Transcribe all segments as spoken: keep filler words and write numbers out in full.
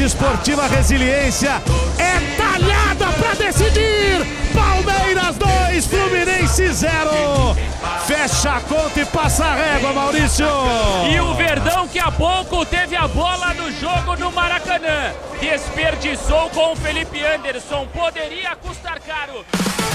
Esportiva Resiliência é talhada para decidir. Palmeiras dois, Fluminense zero. Fecha a conta e passa a régua, Maurício. E o Verdão, que há pouco teve a bola no jogo no Maracanã, desperdiçou com o Felipe Anderson. Poderia custar caro.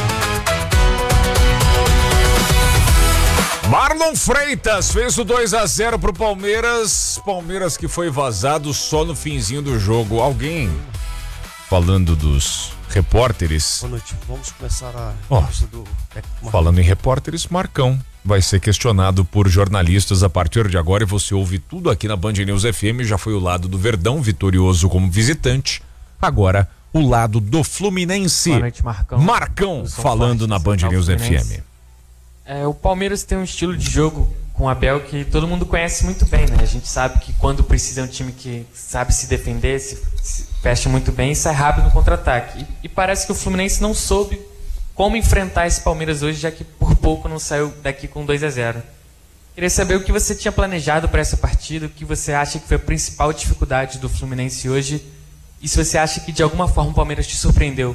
Marlon Freitas fez o dois a zero pro Palmeiras. Palmeiras que foi vazado só no finzinho do jogo. Alguém falando dos repórteres. Boa noite, vamos começar a Ó, do... falando em repórteres, Marcão vai ser questionado por jornalistas a partir de agora e você ouve tudo aqui na Band News F M. Já foi o lado do Verdão, vitorioso como visitante. Agora o lado do Fluminense. Boa noite, Marcão. Marcão falando na Band News F M. É, o Palmeiras tem um estilo de jogo com o Abel que todo mundo conhece muito bem, né? A gente sabe que quando precisa é um time que sabe se defender, se, se fecha muito bem e sai rápido no contra-ataque. E, e parece que o Fluminense não soube como enfrentar esse Palmeiras hoje, já que por pouco não saiu daqui com dois a zero. Queria saber o que você tinha planejado para essa partida, o que você acha que foi a principal dificuldade do Fluminense hoje e se você acha que de alguma forma o Palmeiras te surpreendeu.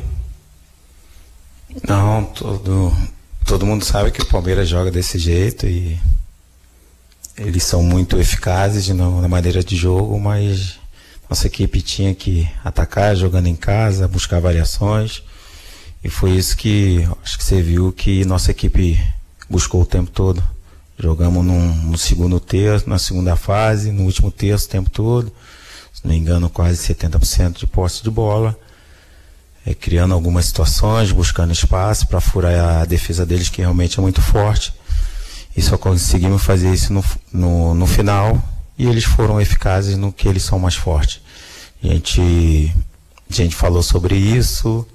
Não, todo... Todo mundo sabe que o Palmeiras joga desse jeito e eles são muito eficazes na maneira de jogo, mas nossa equipe tinha que atacar jogando em casa, buscar variações e foi isso que acho que você viu que nossa equipe buscou o tempo todo. Jogamos num, no segundo terço, na segunda fase, no último terço o tempo todo, se não me engano quase setenta por cento de posse de bola. É, criando algumas situações, buscando espaço para furar a defesa deles, que realmente é muito forte. E só conseguimos fazer isso no, no, no final. E eles foram eficazes no que eles são mais fortes. A gente, a gente falou sobre isso,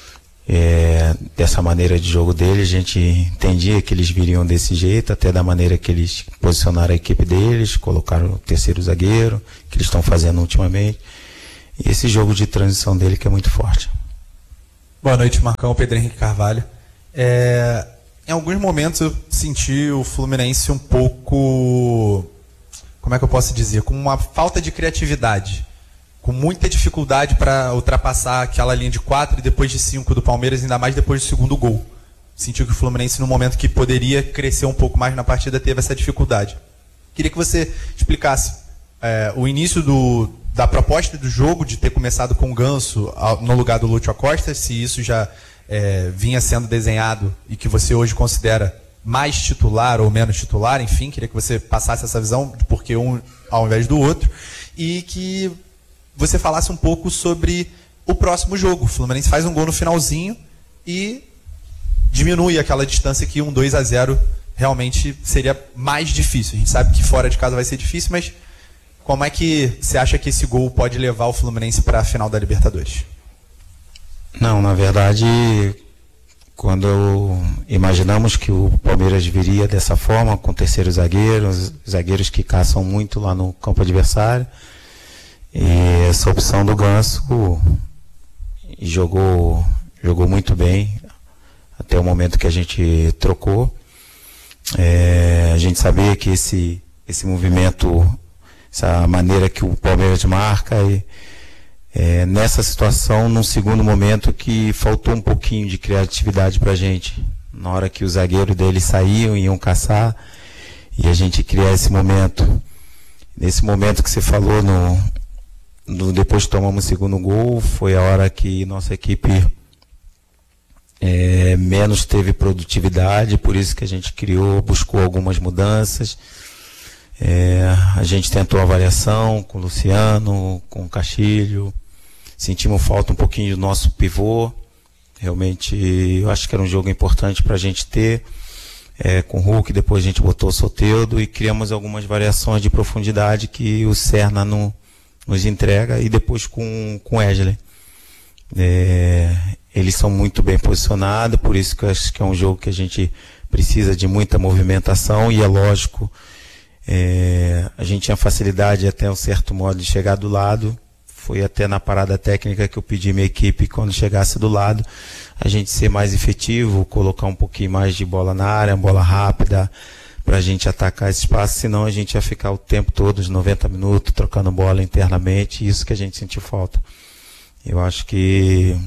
é, dessa maneira de jogo deles. A gente entendia que eles viriam desse jeito, até da maneira que eles posicionaram a equipe deles, colocaram o terceiro zagueiro, que eles estão fazendo ultimamente. E esse jogo de transição dele que é muito forte. Boa noite, Marcão. Pedro Henrique Carvalho. É, em alguns momentos eu senti o Fluminense um pouco, como é que eu posso dizer, com uma falta de criatividade, com muita dificuldade para ultrapassar aquela linha de quatro e depois de cinco do Palmeiras, ainda mais depois do segundo gol. Senti que o Fluminense, no momento que poderia crescer um pouco mais na partida, teve essa dificuldade. Queria que você explicasse é, o início do... da proposta do jogo, de ter começado com o Ganso no lugar do Lúcio Acosta, se isso já é, vinha sendo desenhado e que você hoje considera mais titular ou menos titular, enfim, queria que você passasse essa visão de por que um ao invés do outro, e que você falasse um pouco sobre o próximo jogo. O Fluminense faz um gol no finalzinho e diminui aquela distância que um dois a zero realmente seria mais difícil. A gente sabe que fora de casa vai ser difícil, mas como é que você acha que esse gol pode levar o Fluminense para a final da Libertadores? Não, na verdade, quando imaginamos que o Palmeiras viria dessa forma, com terceiro zagueiro, zagueiros que caçam muito lá no campo adversário, e essa opção do Ganso jogou, jogou muito bem até o momento que a gente trocou. É, a gente sabia que esse, esse movimento, essa maneira que o Palmeiras marca, e é, nessa situação, num segundo momento que faltou um pouquinho de criatividade pra gente, na hora que os zagueiros deles saíam e iam caçar, e a gente criar esse momento. Nesse momento que você falou, no, no, depois que tomamos o segundo gol, foi a hora que nossa equipe é, menos teve produtividade, por isso que a gente criou, buscou algumas mudanças. É, a gente tentou a variação com o Luciano, com o Castilho, sentimos falta um pouquinho do nosso pivô. Realmente eu acho que era um jogo importante para a gente ter, é, com o Hulk, depois a gente botou o Soteldo e criamos algumas variações de profundidade que o Serna não, nos entrega, e depois com, com o Wesley. É, eles são muito bem posicionados, por isso que eu acho que é um jogo que a gente precisa de muita movimentação, e é lógico, É, a gente tinha facilidade até um certo modo de chegar do lado. Foi até na parada técnica que eu pedi minha equipe, quando chegasse do lado, a gente ser mais efetivo, colocar um pouquinho mais de bola na área, bola rápida, para a gente atacar esse espaço, senão a gente ia ficar o tempo todo, os noventa minutos, trocando bola internamente, isso que a gente sentiu falta. Eu acho que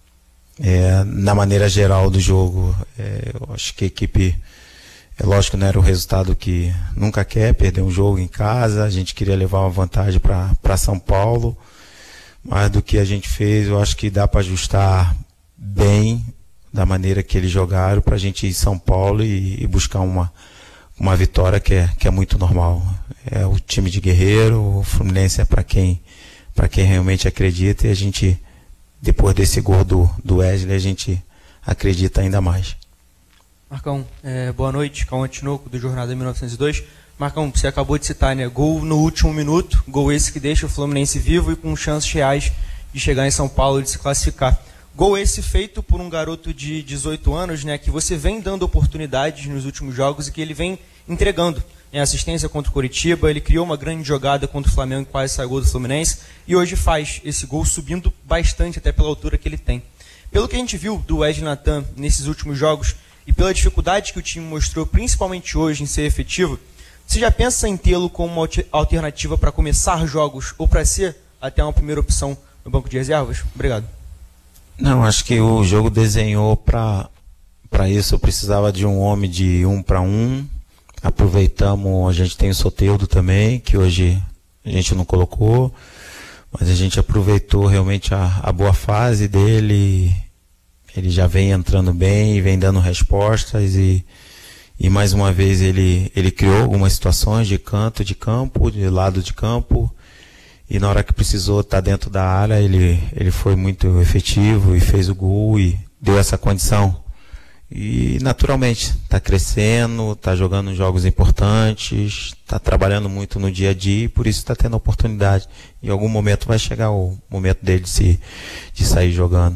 é, na maneira geral do jogo, é, eu acho que a equipe, é lógico que não era o resultado que nunca quer, perder um jogo em casa, a gente queria levar uma vantagem para São Paulo, mas do que a gente fez, eu acho que dá para ajustar bem da maneira que eles jogaram para a gente ir em São Paulo e, e buscar uma, uma vitória que é, que é muito normal. É o time de guerreiro, o Fluminense é para quem, para quem realmente acredita, e a gente, depois desse gol do, do Wesley, a gente acredita ainda mais. Marcão, é, boa noite, Cauã Tinoco, do Jornada mil novecentos e dois. Marcão, você acabou de citar, né? Gol no último minuto, gol esse que deixa o Fluminense vivo e com chances reais de chegar em São Paulo e de se classificar. Gol esse feito por um garoto de dezoito anos, né, que você vem dando oportunidades nos últimos jogos e que ele vem entregando. Em assistência contra o Coritiba, ele criou uma grande jogada contra o Flamengo e quase saiu gol do Fluminense, e hoje faz esse gol subindo bastante até pela altura que ele tem. Pelo que a gente viu do Wesley Natan nesses últimos jogos e pela dificuldade que o time mostrou, principalmente hoje, em ser efetivo, você já pensa em tê-lo como uma alternativa para começar jogos ou para ser até uma primeira opção no banco de reservas? Obrigado. Não, acho que o jogo desenhou para para isso. Eu precisava de um homem de um para um. Aproveitamos, a gente tem o Soteldo também, que hoje a gente não colocou, mas a gente aproveitou realmente a, a boa fase dele. Ele já vem entrando bem, vem dando respostas e, e mais uma vez ele, ele criou algumas situações de canto de campo, de lado de campo. E na hora que precisou estar dentro da área, ele, ele foi muito efetivo e fez o gol e deu essa condição. E naturalmente, está crescendo, está jogando jogos importantes, está trabalhando muito no dia a dia e por isso está tendo oportunidade. Em algum momento vai chegar o momento dele de, se, de sair jogando.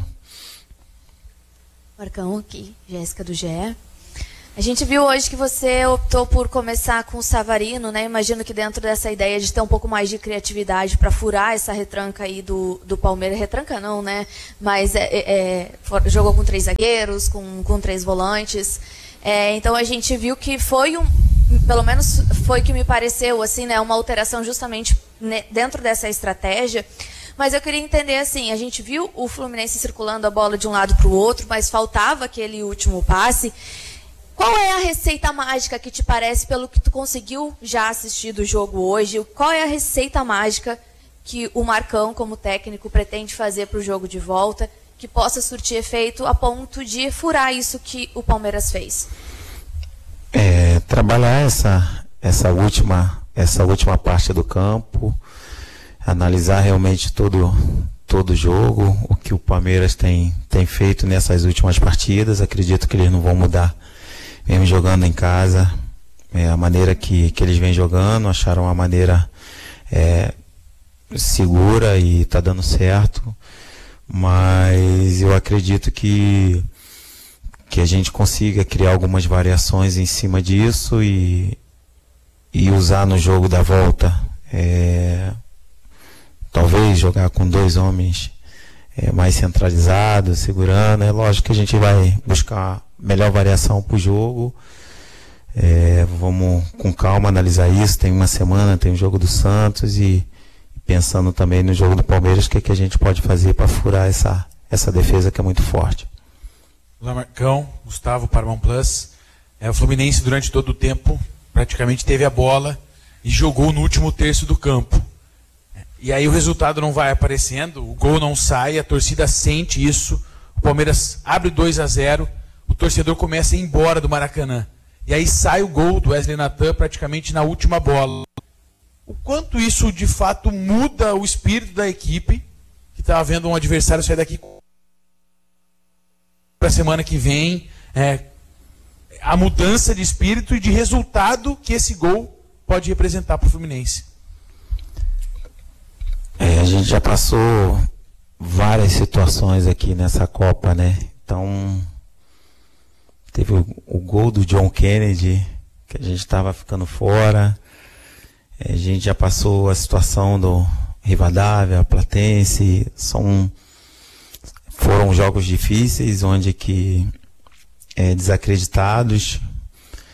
Marcão aqui, Jéssica do G E. A gente viu hoje que você optou por começar com o Savarino, né? Imagino que dentro dessa ideia de ter um pouco mais de criatividade para furar essa retranca aí do, do Palmeiras, retranca não, né? Mas é, é, jogou com três zagueiros, com, com três volantes. É, então a gente viu que foi um, pelo menos foi que me pareceu, assim, né? Uma alteração justamente dentro dessa estratégia. Mas eu queria entender assim, a gente viu o Fluminense circulando a bola de um lado para o outro, mas faltava aquele último passe. Qual é a receita mágica que te parece, pelo que tu conseguiu já assistir do jogo hoje? Qual é a receita mágica que o Marcão, como técnico, pretende fazer para o jogo de volta, que possa surtir efeito a ponto de furar isso que o Palmeiras fez? É, trabalhar essa, essa, última, essa última parte do campo, analisar realmente todo todo o jogo, o que o Palmeiras tem, tem feito nessas últimas partidas. Acredito que eles não vão mudar mesmo jogando em casa, é, a maneira que, que eles vêm jogando, acharam uma maneira é, segura e está dando certo, mas eu acredito que, que a gente consiga criar algumas variações em cima disso e, e usar no jogo da volta, é, talvez jogar com dois homens é, mais centralizados, segurando. É lógico que a gente vai buscar melhor variação para o jogo. É, vamos com calma analisar isso. Tem uma semana, tem o jogo do Santos e pensando também no jogo do Palmeiras, o que, que a gente pode fazer para furar essa, essa defesa que é muito forte. Olá, Marcão, Gustavo, Paramount Plus. É, o Fluminense durante todo o tempo praticamente teve a bola e jogou no último terço do campo. E aí o resultado não vai aparecendo, o gol não sai, a torcida sente isso, o Palmeiras abre dois a zero, o torcedor começa a ir embora do Maracanã. E aí sai o gol do Wesley Natan praticamente na última bola. O quanto isso de fato muda o espírito da equipe, que estava vendo um adversário sair daqui para a semana que vem, é, a mudança de espírito e de resultado que esse gol pode representar para o Fluminense. É, a gente já passou várias situações aqui nessa Copa, né? Então, teve o, o gol do John Kennedy, que a gente estava ficando fora. É, a gente já passou a situação do Rivadavia, Platense. São, foram jogos difíceis, onde que é, desacreditados.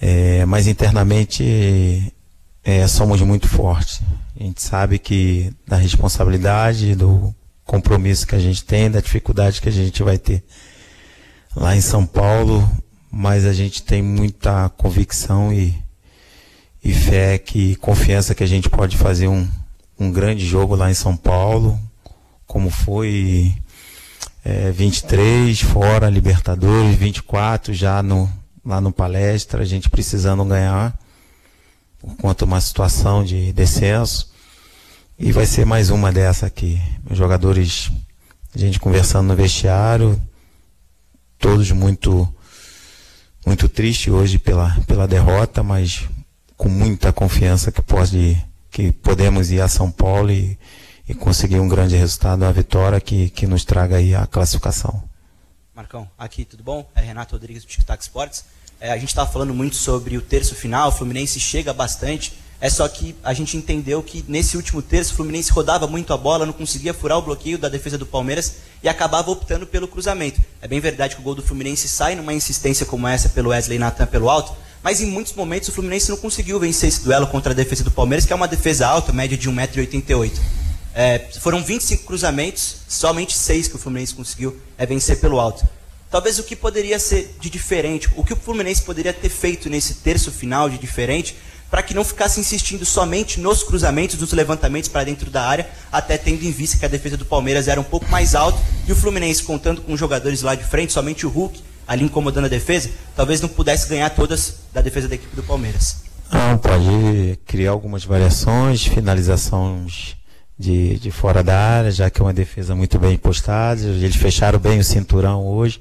É, mas internamente é, somos muito fortes. A gente sabe que da responsabilidade, do compromisso que a gente tem, da dificuldade que a gente vai ter lá em São Paulo, mas a gente tem muita convicção e, e fé, que confiança que a gente pode fazer um, um grande jogo lá em São Paulo, como foi é, vinte e três fora Libertadores, vinte e quatro já no, lá no Palestra, a gente precisando ganhar por conta de uma situação de descenso. E vai ser mais uma dessa aqui. Os jogadores, a gente conversando no vestiário, todos muito muito tristes hoje pela, pela derrota, mas com muita confiança que, pode, que podemos ir a São Paulo e, e conseguir um grande resultado, uma vitória que, que nos traga aí a classificação. Marcão, aqui, tudo bom? É Renato Rodrigues do Tic Tac Sports. É, a gente estava falando muito sobre o terço final, o Fluminense chega bastante. É só que a gente entendeu que nesse último terço o Fluminense rodava muito a bola, não conseguia furar o bloqueio da defesa do Palmeiras e acabava optando pelo cruzamento. É bem verdade que o gol do Fluminense sai numa insistência como essa pelo Wesley Nathan pelo alto, mas em muitos momentos o Fluminense não conseguiu vencer esse duelo contra a defesa do Palmeiras, que é uma defesa alta, média de um metro e oitenta e oito. É, foram vinte e cinco cruzamentos, somente seis que o Fluminense conseguiu é vencer pelo alto. Talvez o que poderia ser de diferente, o que o Fluminense poderia ter feito nesse terço final de diferente, para que não ficasse insistindo somente nos cruzamentos, nos levantamentos para dentro da área, até tendo em vista que a defesa do Palmeiras era um pouco mais alta e o Fluminense, contando com jogadores lá de frente, somente o Hulk ali incomodando a defesa, talvez não pudesse ganhar todas da defesa da equipe do Palmeiras. Não, pode criar algumas variações, finalizações de, de fora da área, já que é uma defesa muito bem postada. Eles fecharam bem o cinturão hoje.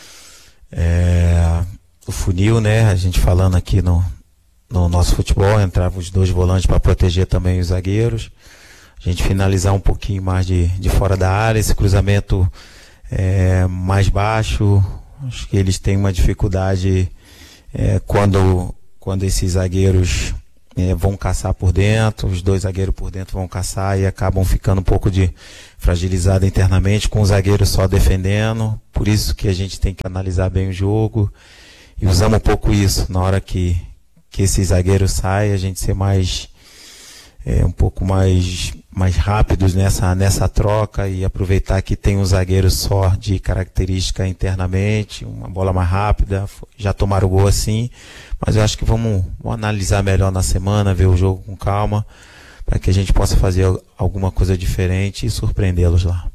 É, o funil, né? A gente falando aqui no No nosso futebol, entravam os dois volantes para proteger também os zagueiros. A gente finalizar um pouquinho mais de, de fora da área, esse cruzamento é, mais baixo. Acho que eles têm uma dificuldade é, quando, quando esses zagueiros é, vão caçar por dentro, os dois zagueiros por dentro vão caçar e acabam ficando um pouco de fragilizado internamente, com o zagueiro só defendendo. Por isso que a gente tem que analisar bem o jogo e usamos um pouco isso na hora que que esse zagueiro sai, a gente ser mais é, um pouco mais, mais rápidos nessa, nessa troca e aproveitar que tem um zagueiro só de característica internamente, uma bola mais rápida. Já tomaram o gol assim, mas eu acho que vamos, vamos analisar melhor na semana, ver o jogo com calma, para que a gente possa fazer alguma coisa diferente e surpreendê-los lá.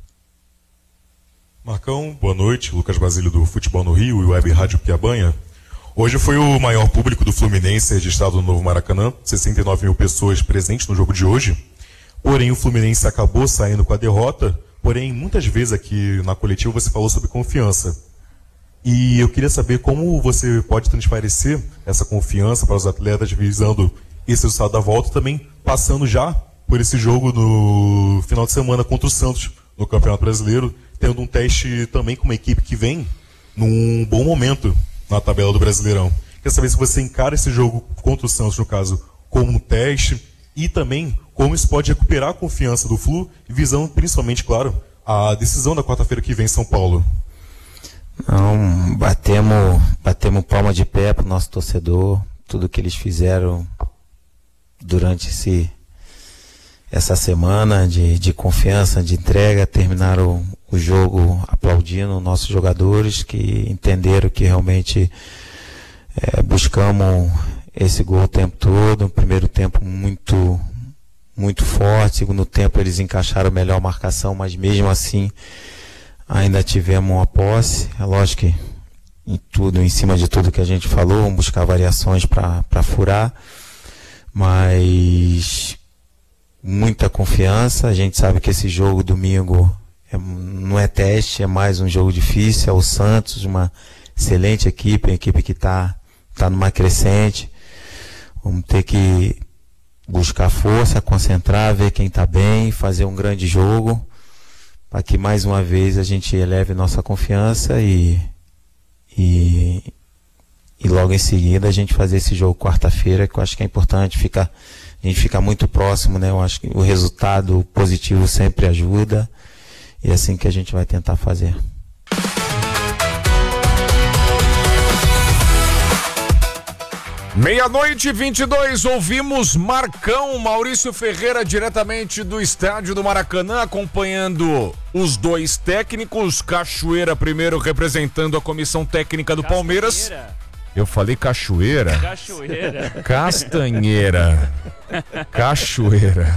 Marcão, boa noite. Lucas Basílio do Futebol no Rio e Web Rádio Piabanha. Hoje foi o maior público do Fluminense registrado no Novo Maracanã, sessenta e nove mil pessoas presentes no jogo de hoje. Porém, o Fluminense acabou saindo com a derrota, porém, muitas vezes aqui na coletiva você falou sobre confiança. E eu queria saber como você pode transparecer essa confiança para os atletas visando esse resultado da volta, também passando já por esse jogo no final de semana contra o Santos no Campeonato Brasileiro, tendo um teste também com uma equipe que vem num bom momento na tabela do Brasileirão. Quer saber se você encara esse jogo contra o Santos, no caso, como um teste e também como isso pode recuperar a confiança do Flu, visando principalmente, claro, a decisão da quarta-feira que vem em São Paulo. Não, batemos, batemos palma de pé para o nosso torcedor, tudo que eles fizeram durante esse, essa semana de, de confiança, de entrega, terminaram o jogo aplaudindo nossos jogadores que entenderam que realmente é, buscamos esse gol o tempo todo. Primeiro tempo muito muito forte, segundo tempo eles encaixaram melhor a marcação, mas mesmo assim ainda tivemos uma posse. É lógico que em tudo, em cima de tudo que a gente falou, vamos buscar variações para furar, mas muita confiança. A gente sabe que esse jogo domingo É, não é teste, é mais um jogo difícil. É o Santos, uma excelente equipe, uma equipe que está tá numa crescente. Vamos ter que buscar força, concentrar, ver quem está bem, fazer um grande jogo, para que mais uma vez a gente eleve nossa confiança e, e, e logo em seguida a gente fazer esse jogo quarta-feira, que eu acho que é importante. Fica, a gente fica muito próximo, né? Eu acho que o resultado positivo sempre ajuda. E é assim que a gente vai tentar fazer. Meia-noite e vinte e dois, ouvimos Marcão, Maurício Ferreira, diretamente do estádio do Maracanã, acompanhando os dois técnicos. Cachoeira primeiro representando a comissão técnica do Palmeiras. Eu falei cachoeira? Cachoeira. Castanheira. Cachoeira.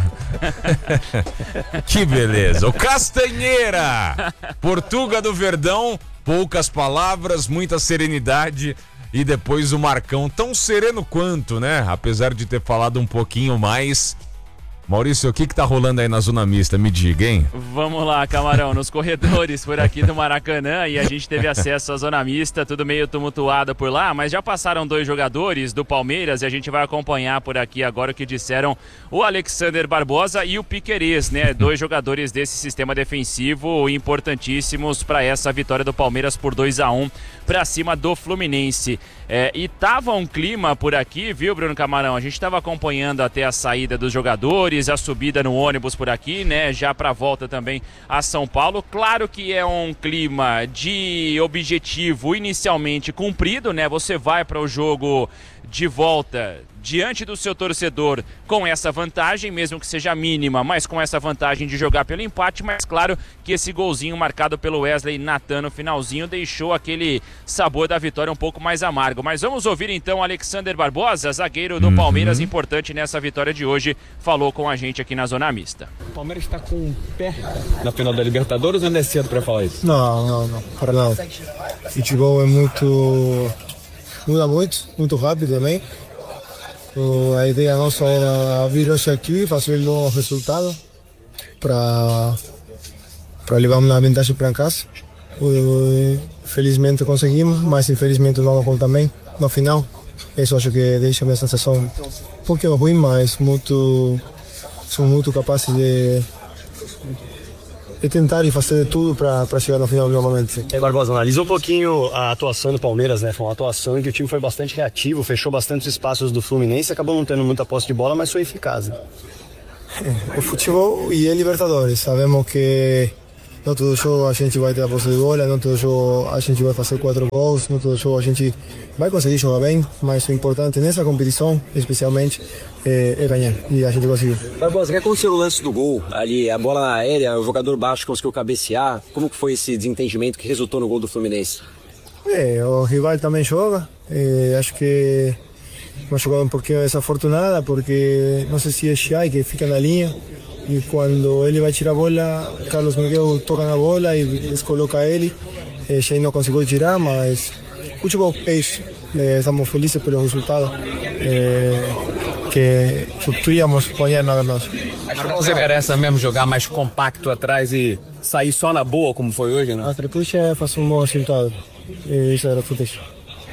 Que beleza. O Castanheira. Portuga do Verdão. Poucas palavras, muita serenidade. E depois o Marcão, tão sereno quanto, né? Apesar de ter falado um pouquinho mais. Maurício, o que que tá rolando aí na zona mista? Me diga, hein? Vamos lá, Camarão, nos corredores por aqui do Maracanã, e a gente teve acesso à zona mista, tudo meio tumultuado por lá, mas já passaram dois jogadores do Palmeiras e a gente vai acompanhar por aqui agora o que disseram o Alexander Barbosa e o Piquerez, né? Dois jogadores desse sistema defensivo importantíssimos para essa vitória do Palmeiras por dois a um para cima do Fluminense. É, e tava um clima por aqui, viu, Bruno Camarão? A gente tava acompanhando até a saída dos jogadores, a subida no ônibus por aqui, né? Já para volta também a São Paulo. Claro que é um clima de objetivo inicialmente cumprido, né? Você vai para o jogo de volta diante do seu torcedor com essa vantagem, mesmo que seja mínima, mas com essa vantagem de jogar pelo empate. Mas claro que esse golzinho marcado pelo Wesley Natan no finalzinho deixou aquele sabor da vitória um pouco mais amargo. Mas vamos ouvir então o Alexander Barbosa, zagueiro do uhum. Palmeiras, importante nessa vitória de hoje, falou com a gente aqui na zona mista. O Palmeiras está com um pé na final da Libertadores ou ainda é cedo para falar isso? Não, não, não, para nada. O futebol é muito... muda muito, muito rápido também. A ideia nossa era vir hoje aqui, fazer um bom resultado para para levar uma vantagem para casa. Felizmente conseguimos, mas infelizmente não aconteceu também no final. Isso acho que deixa a minha sensação um pouquinho ruim, mas muito, são muito capazes de e tentar e fazer de tudo para chegar no final novamente. E aí, Barbosa, analisa um pouquinho a atuação do Palmeiras, né? Foi uma atuação em que o time foi bastante reativo, fechou bastante os espaços do Fluminense, acabou não tendo muita posse de bola, mas foi eficaz. Né? É, o futebol e é Libertadores, sabemos que não todo jogo a gente vai ter a posse de bola, não todo jogo a gente vai fazer quatro gols, não todo jogo a gente vai conseguir jogar bem, mas o importante nessa competição, especialmente, é, é ganhar, e a gente conseguiu. Barbosa, o que aconteceu no lance do gol? Ali, a bola aérea, o jogador baixo conseguiu cabecear, como que foi esse desentendimento que resultou no gol do Fluminense? É, o rival também joga, é, acho que uma jogada um pouquinho desafortunada, porque não sei se é Chay que fica na linha, e quando ele vai tirar a bola, Carlos Miguel toca na bola e descoloca ele. É, Chay não conseguiu tirar, mas futebol é isso. É, estamos felizes pelo resultado é, que podíamos pôr na nós. Você merece mesmo jogar mais compacto atrás e sair só na boa, como foi hoje, né? A Trepuxa é fazer um bom resultado. E isso era tudo isso.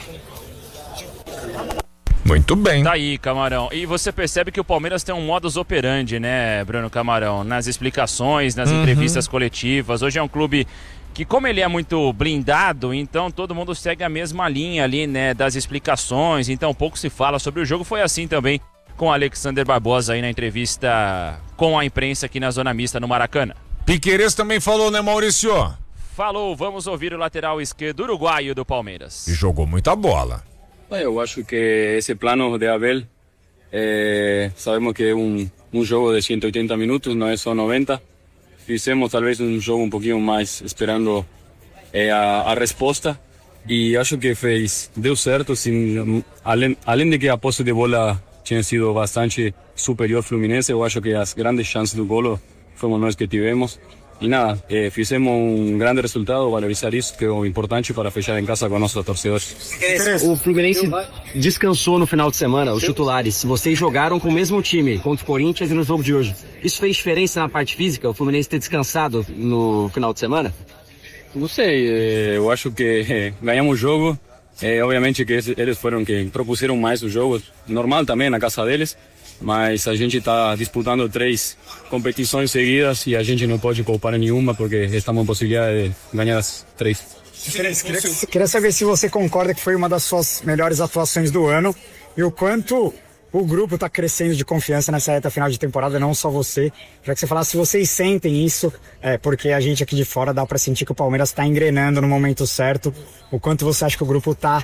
Muito bem. Tá aí, Camarão. E você percebe que o Palmeiras tem um modus operandi, né, Bruno Camarão? Nas explicações, nas uhum. entrevistas coletivas. Hoje é um clube que, como ele é muito blindado, então todo mundo segue a mesma linha ali, né, das explicações. Então pouco se fala sobre o jogo. Foi assim também com o Alexander Barbosa aí na entrevista com a imprensa aqui na Zona Mista, no Maracanã. Piquerez também falou, né, Maurício? Falou. Vamos ouvir o lateral esquerdo uruguaio do Palmeiras. E jogou muita bola. Eu acho que esse plano de Abel, eh, sabemos que é um, um jogo de ciento oitenta minutos, não é só noventa. Fizemos talvez um jogo um pouquinho mais esperando eh, a, a resposta e acho que fez, deu certo, sim, além, além de que a posse de bola tinha sido bastante superior ao Fluminense, eu acho que as grandes chances do golo fomos nós que tivemos. E nada, eh, fizemos um grande resultado, valorizar isso, que é o importante para fechar em casa com nossos torcedores. O Fluminense descansou no final de semana, os titulares. Vocês jogaram com o mesmo time contra o Corinthians e no jogo de hoje. Isso fez diferença na parte física, o Fluminense ter descansado no final de semana? Não sei, eh, eu acho que eh, ganhamos o jogo. Eh, obviamente que eles foram que propuseram mais o jogo, normal também na casa deles. Mas a gente está disputando três competições seguidas e a gente não pode poupar nenhuma porque estamos em possibilidade de ganhar as três. Queria, queria saber se você concorda que foi uma das suas melhores atuações do ano e o quanto o grupo está crescendo de confiança nessa reta final de temporada, não só você. Já que você falasse se vocês sentem isso, é, porque a gente aqui de fora dá para sentir que o Palmeiras está engrenando no momento certo. O quanto você acha que o grupo está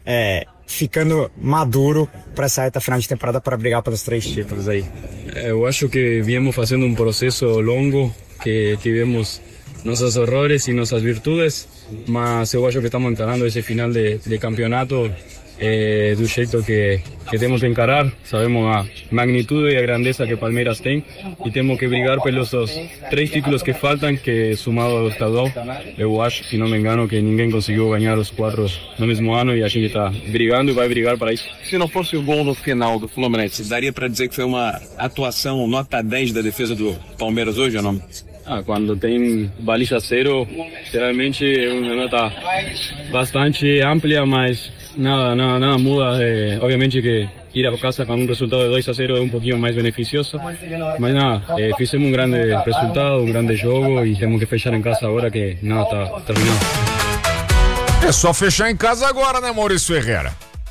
é, ficando maduro para essa reta final de temporada para brigar pelos três títulos aí? Eu acho que viemos fazendo um processo longo, que tivemos nossos errores e nossas virtudes, mas eu acho que estamos encarando esse final de, de campeonato eh, do jeito que, que temos de encarar. Sabemos a magnitude e a grandeza que Palmeiras tem e temos que brigar pelos três títulos que faltam, que somado ao estadual, eu acho, se não me engano, que ninguém conseguiu ganhar os quatro no mesmo ano e a gente está brigando e vai brigar para isso. Se não fosse o gol no final do Fluminense, daria para dizer que foi uma atuação nota dez da defesa do Palmeiras hoje ou não? Ah, quando tem baliza zero, geralmente é uma nota bastante ampla, mas nada, nada, nada muda. É, obviamente que ir a casa com um resultado de dois a zero é um pouquinho mais beneficioso, mas nada, é, fizemos um grande resultado, um grande jogo e temos que fechar em casa agora que nada está terminado. É só fechar em casa agora, né, Maurício Ferreira?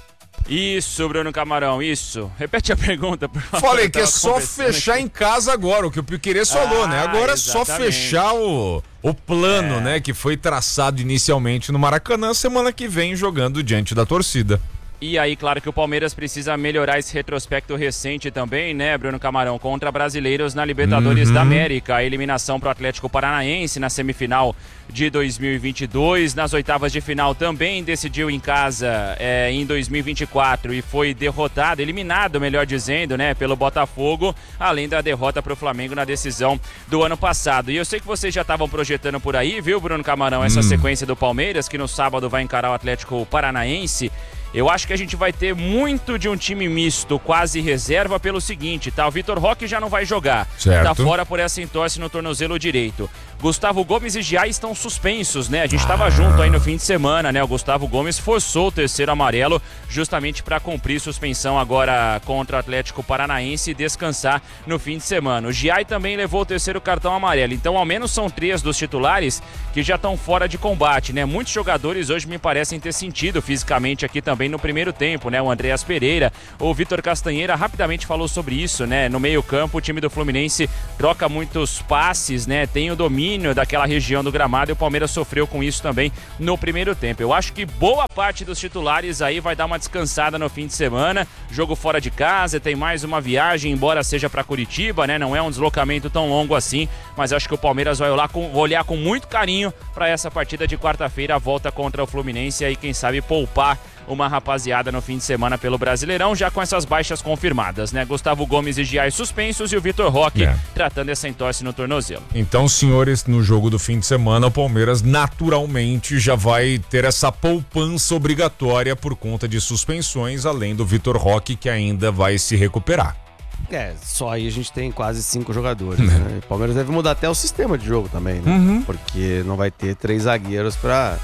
Isso, Bruno Camarão, isso. Repete a pergunta, por favor. Falei que é só fechar aqui em casa agora, o que o Piquerez ah, falou, né? Agora é só fechar o, o plano, é. né, que foi traçado inicialmente no Maracanã, semana que vem jogando diante da torcida. E aí, claro que o Palmeiras precisa melhorar esse retrospecto recente também, né, Bruno Camarão? Contra brasileiros na Libertadores uhum. da América. A eliminação para o Atlético Paranaense na semifinal de dois mil e vinte e dois. Nas oitavas de final também decidiu em casa é, em dois mil e vinte e quatro e foi derrotado, eliminado, melhor dizendo, né, pelo Botafogo. Além da derrota para o Flamengo na decisão do ano passado. E eu sei que vocês já estavam projetando por aí, viu, Bruno Camarão? Essa hum. sequência do Palmeiras, que no sábado vai encarar o Atlético Paranaense. Eu acho que a gente vai ter muito de um time misto, quase reserva, pelo seguinte, tá? O Vitor Roque já não vai jogar. Certo. Tá fora por essa entorse no tornozelo direito. Gustavo Gomes e Giai estão suspensos, né? A gente estava ah. junto aí no fim de semana, né? O Gustavo Gomes forçou o terceiro amarelo justamente para cumprir suspensão agora contra o Atlético Paranaense e descansar no fim de semana. O Giai também levou o terceiro cartão amarelo. Então, ao menos são três dos titulares que já estão fora de combate, né? Muitos jogadores hoje me parecem ter sentido fisicamente aqui também no primeiro tempo, né? O Andreas Pereira, o Vitor Castanheira rapidamente falou sobre isso, né? No meio campo, o time do Fluminense troca muitos passes, né? Tem o domínio daquela região do gramado e o Palmeiras sofreu com isso também no primeiro tempo. Eu acho que boa parte dos titulares aí vai dar uma descansada no fim de semana, jogo fora de casa, tem mais uma viagem, embora seja para Curitiba, né? Não é um deslocamento tão longo assim, mas acho que o Palmeiras vai olhar com, olhar com muito carinho para essa partida de quarta-feira, a volta contra o Fluminense e aí quem sabe poupar uma rapaziada no fim de semana pelo Brasileirão, já com essas baixas confirmadas, né? Gustavo Gomes e Giai suspensos e o Vitor Roque é. tratando essa entorse no tornozelo. Então, senhores, no jogo do fim de semana, o Palmeiras naturalmente já vai ter essa poupança obrigatória por conta de suspensões, além do Vitor Roque, que ainda vai se recuperar. É, só aí a gente tem quase cinco jogadores, né? O Palmeiras deve mudar até o sistema de jogo também, né? Uhum. Porque não vai ter três zagueiros pra...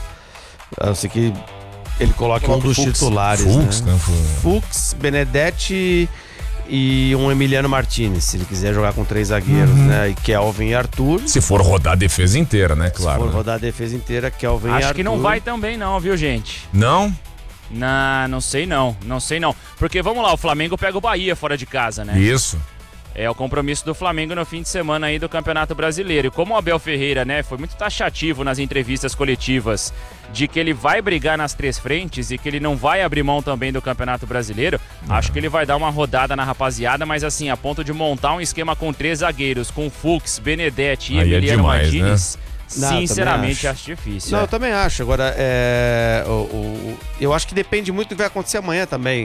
Eu sei que ele coloca um dos Fux, titulares, Fux, né? né? Fux, Benedetti e um Emiliano Martinez, se ele quiser jogar com três zagueiros, uhum. né? E Kelvin e Arthur. Se for rodar a defesa inteira, né? Claro. Se for né? rodar a defesa inteira, Kelvin Acho e Arthur. Acho que não vai também não, viu, gente? Não? Não, não sei não, não sei não. Porque vamos lá, o Flamengo pega o Bahia fora de casa, né? Isso. É o compromisso do Flamengo no fim de semana aí do Campeonato Brasileiro. E como o Abel Ferreira, né, foi muito taxativo nas entrevistas coletivas de que ele vai brigar nas três frentes e que ele não vai abrir mão também do Campeonato Brasileiro, uhum. acho que ele vai dar uma rodada na rapaziada, mas assim, a ponto de montar um esquema com três zagueiros, com Fux, Benedetti e aí Emiliano é demais, Martinez... Né? Não, Sinceramente, acho. acho difícil. Não, é. eu também acho. Agora, é, o, o, eu acho que depende muito do que vai acontecer amanhã também.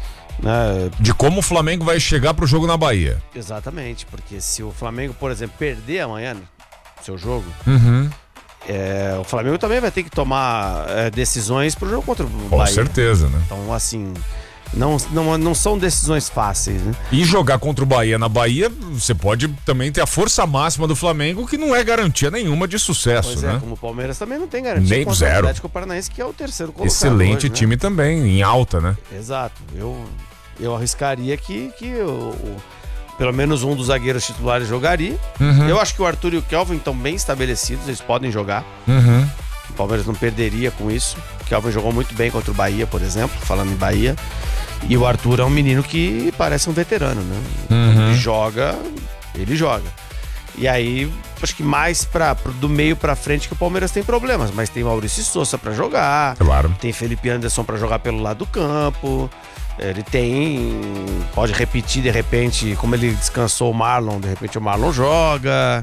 Né? De como o Flamengo vai chegar pro jogo na Bahia. Exatamente, porque se o Flamengo, por exemplo, perder amanhã seu jogo, uhum. é, o Flamengo também vai ter que tomar é, decisões pro jogo contra o Com Bahia. Com certeza, né? Então, assim... Não, não, não são decisões fáceis, né? E jogar contra o Bahia na Bahia, você pode também ter a força máxima do Flamengo, que não é garantia nenhuma de sucesso, pois né? É, como o Palmeiras também não tem garantia nem contra zero. o Atlético Paranaense, que é o terceiro colocado. Excelente hoje, time né? também, em alta, né? Exato. Eu, eu arriscaria que, que o, o, pelo menos um dos zagueiros titulares jogaria. Uhum. Eu acho que o Arthur e o Kelvin estão bem estabelecidos, eles podem jogar. Uhum. O Palmeiras não perderia com isso. O Kelvin jogou muito bem contra o Bahia, por exemplo, falando em Bahia. E o Arthur é um menino que parece um veterano, né? Uhum. Ele joga, ele joga. E aí, acho que mais pra, do meio pra frente que o Palmeiras tem problemas. Mas tem Maurício Souza pra jogar. Claro. Tem Felipe Anderson pra jogar pelo lado do campo. Ele tem... Pode repetir, de repente, como ele descansou o Marlon, de repente o Marlon joga.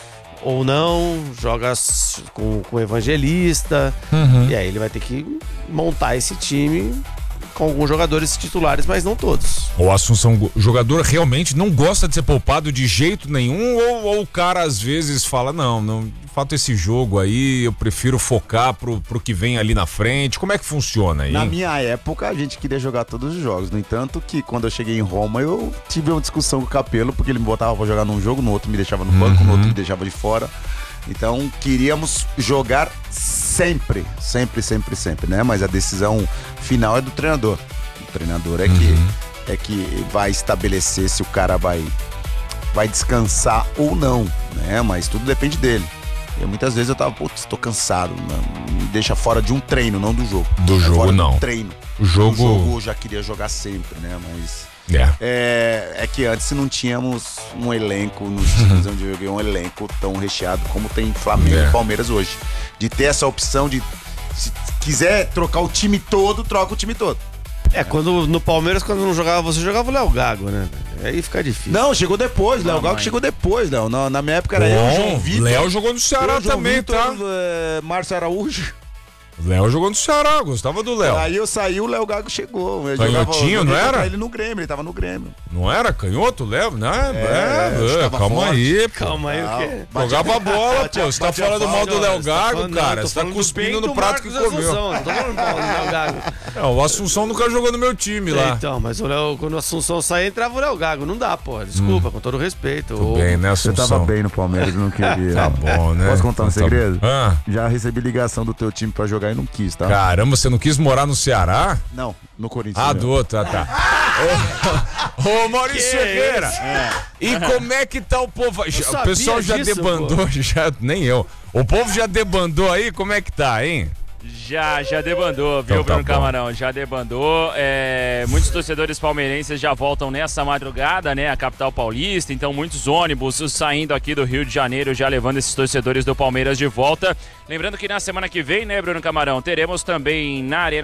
Ou não, joga com, com o Evangelista. Uhum. E aí ele vai ter que montar esse time com alguns jogadores titulares, mas não todos. O Assunção, o jogador realmente não gosta de ser poupado de jeito nenhum, ou, ou o cara às vezes fala, não, não, de fato esse jogo aí eu prefiro focar pro, pro que vem ali na frente. Como é que funciona aí? Na minha época a gente queria jogar todos os jogos, no entanto que quando eu cheguei em Roma eu tive uma discussão com o Capello, porque ele me botava pra jogar num jogo, no outro me deixava no banco, Uhum. no outro me deixava de fora. Então queríamos jogar sempre, sempre, sempre, sempre, né? Mas a decisão final é do treinador. O treinador é, Uhum. que, é que vai estabelecer se o cara vai, vai descansar ou não, né? Mas tudo depende dele. E muitas vezes eu tava, putz, tô cansado, não, me deixa fora de um treino, não do jogo. Do É jogo fora não. Do treino. O jogo... O jogo eu já queria jogar sempre, né? Mas... É. É, é que antes não tínhamos um elenco nos times onde eu joguei, um elenco tão recheado como tem Flamengo É. e Palmeiras hoje. De ter essa opção de, se quiser trocar o time todo, troca o time todo. É, quando no Palmeiras, quando não jogava, você jogava o Léo Gago, né? Aí fica difícil. Não, chegou depois, Léo Não, Gago mãe. chegou depois, Léo. Na, na minha época era Bom, eu, João Vitor. Léo jogou no Ceará eu, João também, Vitor, tá? é, Márcio Araújo. Léo jogou no Ceará, gostava do Léo. Aí eu saí, o Léo Gago chegou. Eu Canhotinho, jogava- eu não joguei era? contra ele no Grêmio, ele tava no Grêmio. Não era canhoto, Léo? Não, é, É, é, chutava calma forte. aí, pô. Calma aí, o quê? Jogava bola, Batia- pô. Você tá batia falando mal do falta, Léo você tá Gago, falando- cara. não, tô Você tá falando do cuspindo bem no do prato que Marcos comeu. Assunção, não tô falando mal do Léo Gago. Não, o Assunção nunca jogou no meu time lá. Então, mas o Léo, quando o Assunção saía, entrava o Léo Gago. Não dá, pô. Desculpa, com todo respeito. Tudo Ou- bem, né, Você Assunção? tava bem no Palmeiras, não queria. Tá bom, né? Posso contar um Então tá segredo? bom. Ah. Já recebi ligação do teu time pra jogar e não quis, tá? Caramba, você não quis morar no Ceará? Não, no Corinthians. Ah, mesmo. do outro, tá, tá. Ô, ô, Maurício Que Ferreira, isso? e como é que tá o povo? Já- o sabia pessoal já disso, debandou, pô. já, nem eu. O povo já debandou aí, como é que tá, hein? Já, já debandou, viu, Então tá Bruno bom. Camarão? Já debandou. É, muitos torcedores palmeirenses já voltam nessa madrugada, né? A capital paulista. Então, muitos ônibus saindo aqui do Rio de Janeiro, já levando esses torcedores do Palmeiras de volta. Lembrando que na semana que vem, né, Bruno Camarão, teremos também na Arena